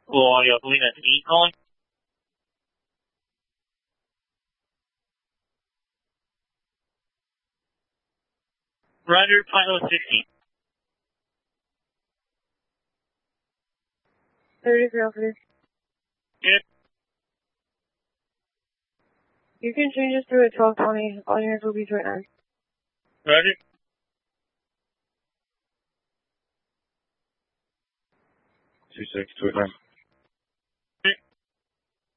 Well, I believe that's 8 calling. Roger, Pilot 60. 33 officers. Good. You can change us to a 1220. All units will be joint on. Roger. 26 to 9.